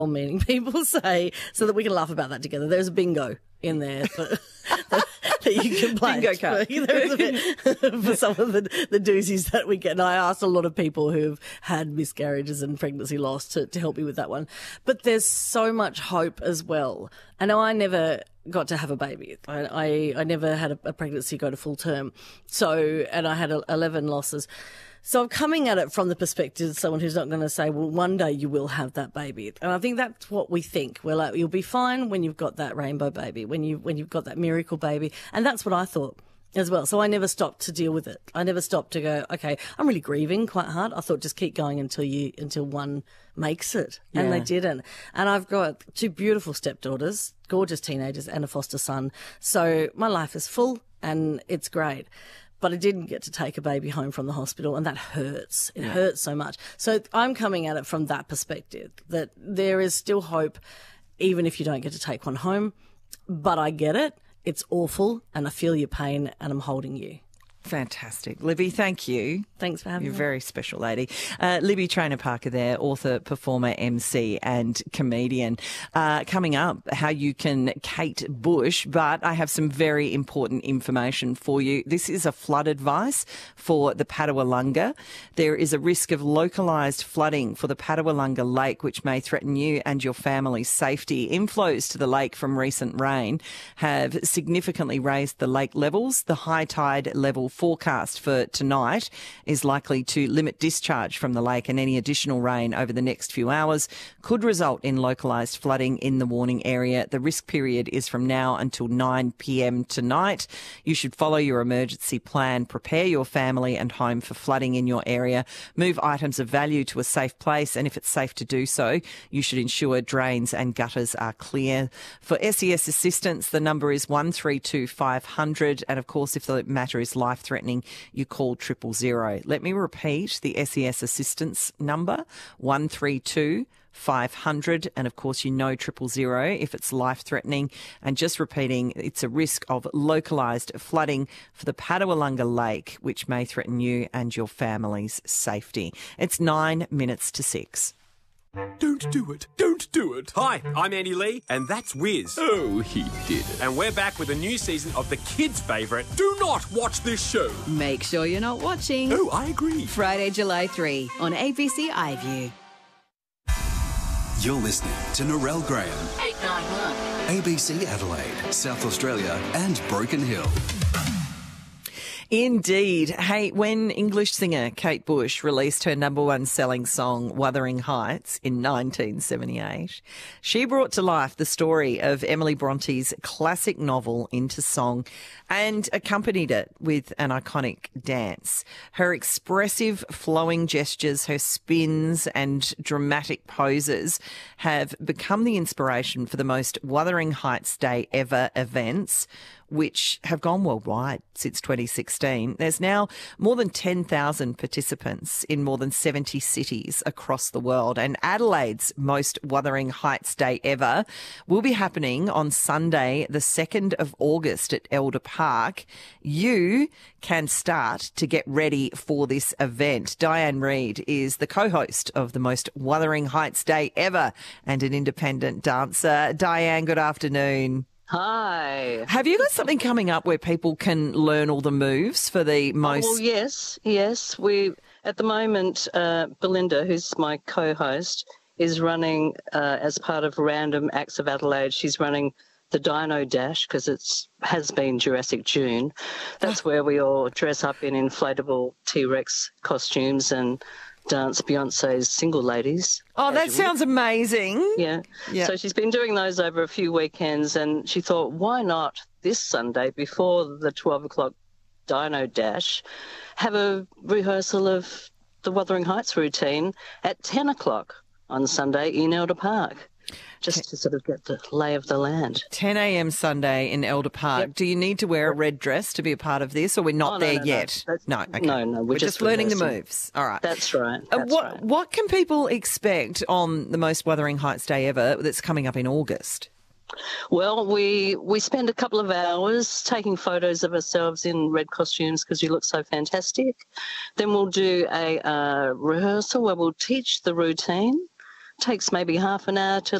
meaning people say, so that we can laugh about that together. There's a bingo in there that you can play. Bingo card. There's a bit for some of the doozies that we get. And I asked a lot of people who've had miscarriages and pregnancy loss to help me with that one. But there's so much hope as well. I know I never got to have a baby. I never had a pregnancy go to full term. And I had 11 losses. So I'm coming at it from the perspective of someone who's not going to say, well, one day you will have that baby. And I think that's what we think. We're like, you'll be fine when you've got that rainbow baby, when you've got that miracle baby. And that's what I thought as well. So I never stopped to deal with it. I never stopped to go, okay, I'm really grieving quite hard. I thought just keep going until one makes it. And they didn't. And I've got 2 beautiful stepdaughters, gorgeous teenagers, and a foster son. So my life is full and it's great. But I didn't get to take a baby home from the hospital, and that hurts. It hurts so much. So I'm coming at it from that perspective, that there is still hope, even if you don't get to take one home. But I get it. It's awful, and I feel your pain, and I'm holding you. Fantastic. Libby, thank you. Thanks for having me. You're a very special lady. Libby Traynor-Parker there, author, performer, MC and comedian. Coming up, how you can Kate Bush, but I have some very important information for you. This is a flood advice for the Padawalunga. There is a risk of localised flooding for the Padawalunga Lake, which may threaten you and your family's safety. Inflows to the lake from recent rain have significantly raised the lake levels. The high tide level forecast for tonight is likely to limit discharge from the lake, and any additional rain over the next few hours could result in localised flooding in the warning area. The risk period is from now until 9 p.m. tonight. You should follow your emergency plan, prepare your family and home for flooding in your area, move items of value to a safe place, and if it's safe to do so, you should ensure drains and gutters are clear. For SES assistance, the number is 132 500, and of course, if the matter is life-threatening, you call 000. Let me repeat the SES assistance number, 132 500, and of course you know 000 if it's life-threatening. And just repeating, it's a risk of localised flooding for the Padawalunga Lake, which may threaten you and your family's safety. It's 9 minutes to 6. Don't do it. Don't do it. Hi, I'm Andy Lee, and that's Wiz. Oh, he did it. And we're back with a new season of the kids' favourite, Do Not Watch This Show. Make sure you're not watching. Oh, I agree. Friday, July 3 on ABC iView. You're listening to Narelle Graham. 891. ABC Adelaide, South Australia and Broken Hill. Indeed. Hey, when English singer Kate Bush released her number 1 selling song, Wuthering Heights, in 1978, she brought to life the story of Emily Bronte's classic novel into song and accompanied it with an iconic dance. Her expressive flowing gestures, her spins and dramatic poses have become the inspiration for the most Wuthering Heights Day ever events, which have gone worldwide since 2016. There's now more than 10,000 participants in more than 70 cities across the world. And Adelaide's most Wuthering Heights Day ever will be happening on Sunday, the 2nd of August at Elder Park. You can start to get ready for this event. Diane Reid is the co-host of the most Wuthering Heights Day ever and an independent dancer. Diane, good afternoon. Hi. Have you got something coming up where people can learn all the moves for the most... Well, yes. We, at the moment, Belinda, who's my co-host, is running, as part of Random Acts of Adelaide, she's running the Dino Dash, because it has been Jurassic June. That's where we all dress up in inflatable T-Rex costumes and dance Beyonce's Single Ladies. Oh, that sounds amazing. Yeah. So she's been doing those over a few weekends, and she thought, why not this Sunday before the 12 o'clock Dino Dash have a rehearsal of the Wuthering Heights routine at 10 o'clock on Sunday in Elder Park, just to sort of get the lay of the land. 10 a.m. Sunday in Elder Park. Yep. Do you need to wear a red dress to be a part of this, or we're not there yet? No. Okay. No, we're just learning the moves. All right. That's right. What can people expect on the most Wuthering Heights Day ever that's coming up in August? Well, we spend a couple of hours taking photos of ourselves in red costumes because you look so fantastic. Then we'll do a rehearsal where we'll teach the routine takes maybe half an hour to